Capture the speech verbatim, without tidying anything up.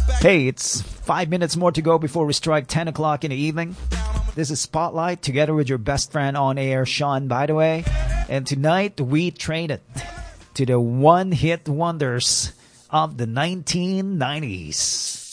Hey, it's five minutes more to go before we strike ten o'clock in the evening. This is Spotlight together with your best friend on air, Sean, by the way. And tonight we train it to the one-hit wonders of the nineteen nineties.